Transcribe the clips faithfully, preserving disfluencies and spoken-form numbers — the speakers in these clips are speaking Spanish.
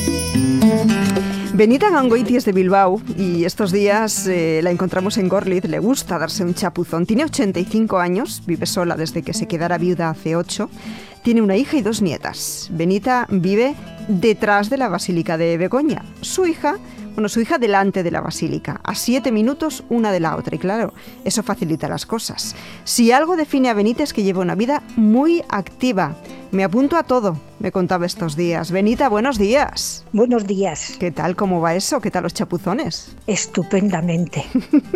Benita Gangoiti es de Bilbao y estos días eh, la encontramos en Gorliz. Le gusta darse un chapuzón. Tiene ochenta y cinco años, vive sola desde que se quedara viuda hace ocho. Tiene una hija y dos nietas. Benita vive detrás de la Basílica de Begoña. Su hija, bueno, su hija delante de la Basílica, a siete minutos una de la otra. Y claro, eso facilita las cosas. Si algo define a Benita es que lleva una vida muy activa. Me apunto a todo, me contaba estos días. Benita, buenos días. Buenos días. ¿Qué tal? ¿Cómo va eso? ¿Qué tal los chapuzones? Estupendamente.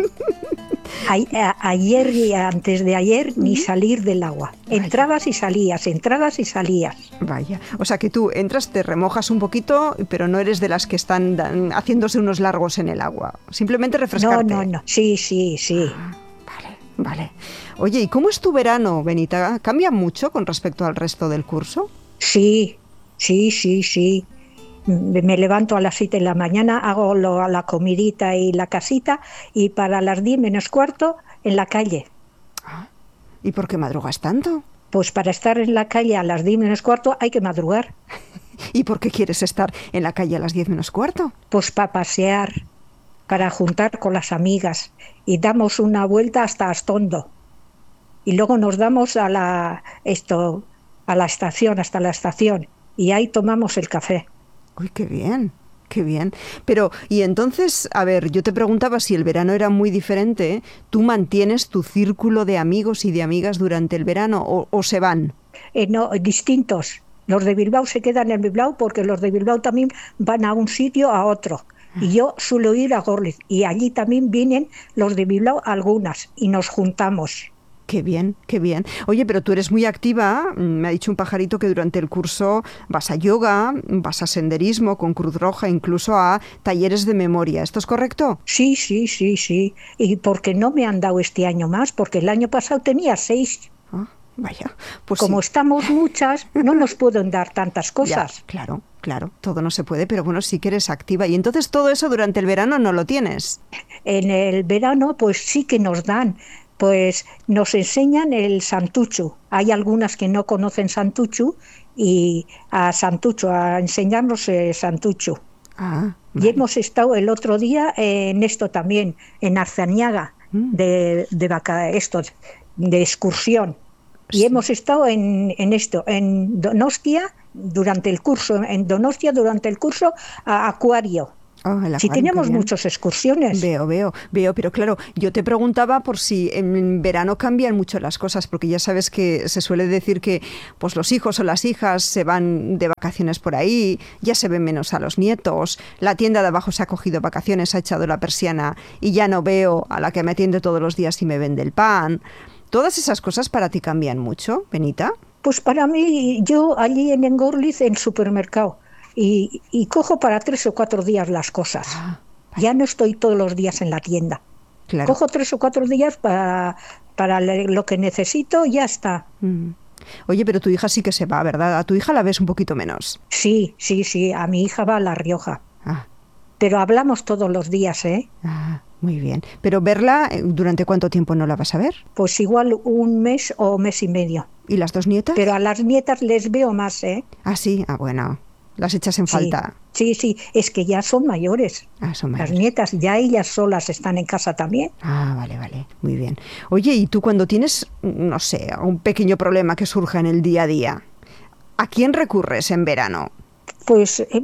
a, a, ayer y antes de ayer ni salir del agua. Vaya. Entrabas y salías, entrabas y salías. Vaya, o sea que tú entras, te remojas un poquito, pero no eres de las que están dan, haciéndose unos largos en el agua. Simplemente refrescarte. No, no, no. Sí, sí, sí. Ah, vale, vale. Oye, ¿y cómo es tu verano, Benita? ¿Cambia mucho con respecto al resto del curso? Sí, sí, sí, sí. Me levanto a las siete de la mañana, hago lo, la comidita y la casita, y para las diez menos cuarto en la calle. Ah, ¿y por qué madrugas tanto? Pues para estar en la calle a las diez menos cuarto hay que madrugar. ¿Y por qué quieres estar en la calle a las diez menos cuarto? Pues para pasear, para juntar con las amigas, y damos una vuelta hasta Astondo. Y luego nos damos a la esto a la estación, hasta la estación, y ahí tomamos el café. Uy, qué bien, qué bien. Pero, y entonces, a ver, yo te preguntaba si el verano era muy diferente, ¿eh? ¿Tú mantienes tu círculo de amigos y de amigas durante el verano o, o se van? Eh, no, distintos. Los de Bilbao se quedan en Bilbao porque los de Bilbao también van a un sitio a otro. Y yo suelo ir a Gorliz, y allí también vienen los de Bilbao algunas, y nos juntamos. Qué bien, qué bien. Oye, pero tú eres muy activa. Me ha dicho un pajarito que durante el curso vas a yoga, vas a senderismo con Cruz Roja, incluso a talleres de memoria. ¿Esto es correcto? Sí, sí, sí, sí. Y porque no me han dado este año más, porque el año pasado tenía seis. Ah, vaya. Pues como sí. Estamos muchas, no nos pueden dar tantas cosas. Ya, claro, claro. Todo no se puede, pero bueno, sí que eres activa. Y entonces todo eso durante el verano no lo tienes. En el verano, pues sí que nos dan. Pues nos enseñan el Santuchu. Hay algunas que no conocen Santuchu, y a Santuchu, a enseñarnos eh, Santuchu. Ah, vale. Y hemos estado el otro día en esto también, en Arzaniaga, mm. de, de, vaca, esto, de excursión. Sí. Y hemos estado en, en esto, en Donostia, durante el curso, en Donostia durante el curso, a Acuario. Oh, sí, teníamos muchas excursiones. Veo, veo, veo, pero claro, yo te preguntaba por si en verano cambian mucho las cosas, porque ya sabes que se suele decir que pues los hijos o las hijas se van de vacaciones por ahí, ya se ven menos a los nietos, la tienda de abajo se ha cogido vacaciones, ha echado la persiana y ya no veo a la que me atiende todos los días y me vende el pan. ¿Todas esas cosas para ti cambian mucho, Benita? Pues para mí, yo allí en Gorliz, en el supermercado, Y, y cojo para tres o cuatro días las cosas. Ah, ya no estoy todos los días en la tienda. Claro. Cojo tres o cuatro días para, para lo que necesito y ya está. Mm. Oye, pero tu hija sí que se va, ¿verdad? A tu hija la ves un poquito menos. Sí, sí, sí. A mi hija va a La Rioja. Ah. Pero hablamos todos los días, ¿eh? Ah, muy bien. Pero verla, ¿durante cuánto tiempo no la vas a ver? Pues igual un mes o mes y medio. ¿Y las dos nietas? Pero a las nietas les veo más, ¿eh? Ah, sí. Ah, bueno. Las echas en sí, falta. Sí, sí, es que ya son mayores. Ah, son mayores. Las nietas, ya ellas solas están en casa también. Ah, vale, vale, muy bien. Oye, ¿y tú cuando tienes, no sé, un pequeño problema que surja en el día a día, ¿a quién recurres en verano? Pues eh,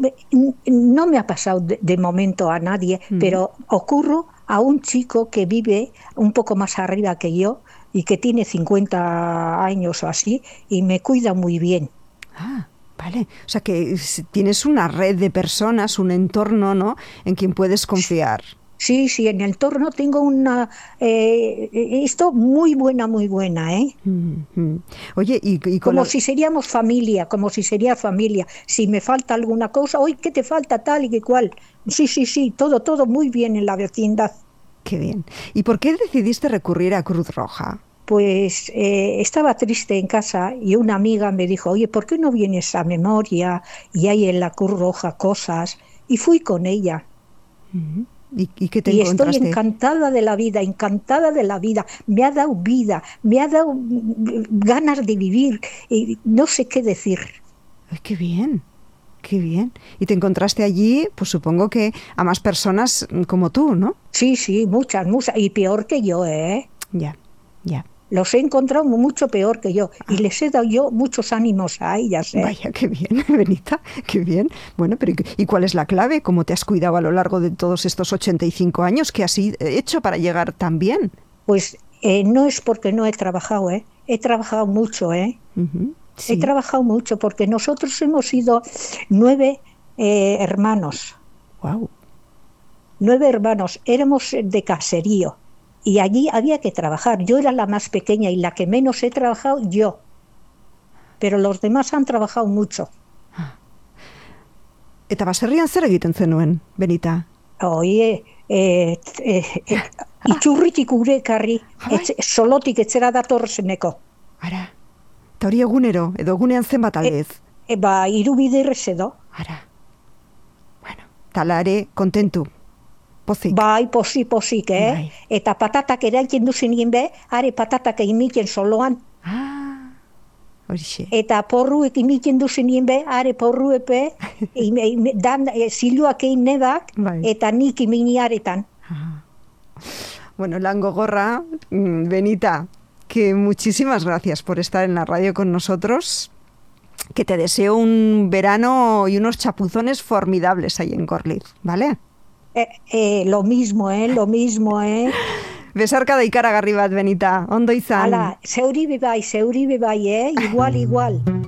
no me ha pasado de, de momento a nadie, mm. pero ocurro a un chico que vive un poco más arriba que yo y que tiene cincuenta años o así y me cuida muy bien. Ah. Vale, o sea que tienes una red de personas, un entorno, ¿no?, en quien puedes confiar. Sí, sí, en el entorno tengo una eh, esto muy buena, muy buena, ¿eh? Mm-hmm. Oye, y, y con como la... si seríamos familia, como si sería familia. Si me falta alguna cosa, oye, ¿qué te falta tal y qué cual? Sí, sí, sí, todo, todo muy bien en la vecindad. Qué bien. ¿Y por qué decidiste recurrir a Cruz Roja? Pues eh, estaba triste en casa y una amiga me dijo, oye, ¿por qué no vienes a Memoria y hay en la Cruz Roja cosas? Y fui con ella. Uh-huh. ¿Y, y qué te y encontraste? Estoy encantada de la vida, encantada de la vida. Me ha dado vida, me ha dado ganas de vivir y no sé qué decir. Ay, qué bien. Qué bien. Y te encontraste allí, pues supongo que a más personas como tú, ¿no? Sí, sí, muchas, muchas. Y peor que yo, ¿eh? Ya, ya. Los he encontrado mucho peor que yo. Ah. Y les he dado yo muchos ánimos a ellas, ¿eh? Vaya, qué bien, Benita, qué bien. Bueno, pero ¿y, ¿y cuál es la clave? ¿Cómo te has cuidado a lo largo de todos estos ochenta y cinco años? ¿Qué has hecho para llegar tan bien? Pues eh, no es porque no he trabajado, ¿eh? He trabajado mucho, ¿eh? Uh-huh. Sí. He trabajado mucho porque nosotros hemos sido nueve eh, hermanos. Wow. Nueve hermanos. Éramos de caserío y allí había que trabajar. Yo era la más pequeña y la que menos he trabajado yo. Pero los demás han trabajado mucho. Eta baserrian zer egiten zenuen, Benita? Oie, eh, eh, eh, itxurritik gure ekarri, etxe, solotik etxera datorreneko. Ara. Eta hori egunero, edo egunean zenbat aldez? E, ba, hiru biderrez edo. Ara. Bueno, talare, kontentu. Pozik. Bai, posi, posik, eh? Bai. Eta patatak eraiken duzenien be, are patatak egin soloan. Ah, horixe. Eta porruek imiten duzenien be, are porruepe, dan e, ziluak egin nedak, Bai. eta nik iminiaretan. Ah. Bueno, lan gogorra, Benita, que muchísimas gracias por estar en la radio con nosotros, que te deseo un verano y unos chapuzones formidables ahí en Gorliz, ¿vale? Eh, eh, lo mismo, eh, lo mismo, eh. Besarka da ikaragarri bat, Benita, ondo izan. Hala, zeuri be bai, zeuri be bai, eh, igual, igual.